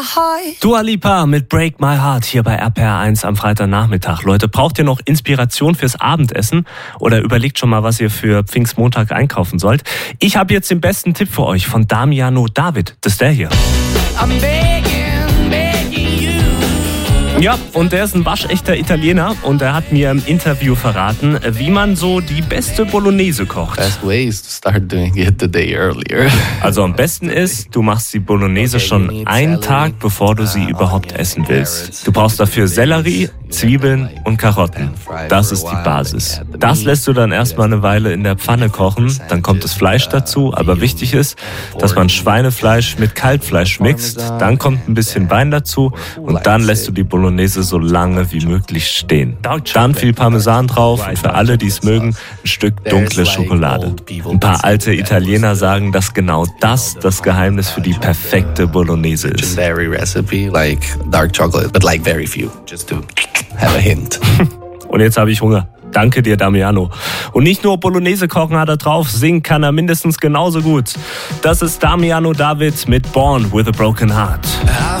Dua Lipa mit Break My Heart hier bei RPR1 am Freitagnachmittag. Leute, braucht ihr noch Inspiration fürs Abendessen oder überlegt schon mal, was ihr für Pfingstmontag einkaufen sollt? Ich habe jetzt den besten Tipp für euch von Damiano David. Das ist der hier. Ja, und der ist ein waschechter Italiener und er hat mir im Interview verraten, wie man so die beste Bolognese kocht. Also am besten ist, du machst die Bolognese schon einen Tag, bevor du sie überhaupt essen willst. Du brauchst dafür Sellerie, Zwiebeln und Karotten. Das ist die Basis. Das lässt du dann erstmal eine Weile in der Pfanne kochen, dann kommt das Fleisch dazu, aber wichtig ist, dass man Schweinefleisch mit Kalbfleisch mixt, dann kommt ein bisschen Wein dazu und dann lässt du die Bolognese so lange wie möglich stehen. Dann viel Parmesan drauf und für alle, die es mögen, ein Stück dunkle Schokolade. Ein paar alte Italiener sagen, dass genau das Geheimnis für die perfekte Bolognese ist. Und jetzt habe ich Hunger. Danke dir, Damiano. Und nicht nur Bolognese kochen hat er drauf, singen kann er mindestens genauso gut. Das ist Damiano David mit Born with a Broken Heart.